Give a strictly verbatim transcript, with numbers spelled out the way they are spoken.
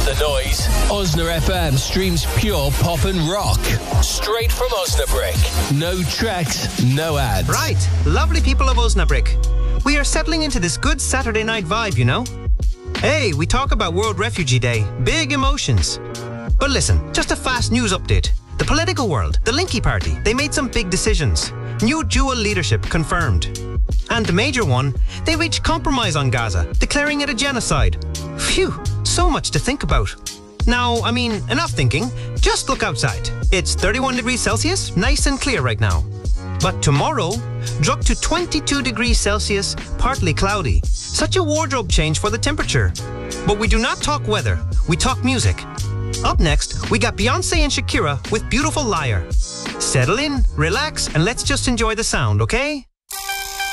the noise. Osna F M streams pure pop and rock. Straight from Osnabrick. No tracks, no ads. Right, lovely people of Osnabrick. We are settling into this good Saturday night vibe, you know? Hey, we talk about World Refugee Day. Big emotions. But listen, just a fast news update. The political world, the Linky Party, they made some big decisions. New dual leadership confirmed. And the major one, they reached compromise on Gaza, declaring it a genocide. Phew, so much to think about. Now, I mean, enough thinking. Just look outside. It's thirty-one degrees Celsius, nice and clear right now. But tomorrow, drop to twenty-two degrees Celsius, partly cloudy. Such a wardrobe change for the temperature. But we do not talk weather, we talk music. Up next, we got Beyonce and Shakira with Beautiful Liar. Settle in, relax, and let's just enjoy the sound, okay?